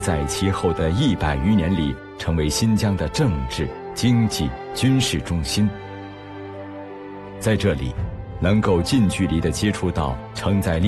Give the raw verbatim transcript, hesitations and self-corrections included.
在其后的一百余年里，成为新疆的政治、经济、军事中心。在这里，能够近距离地接触到承载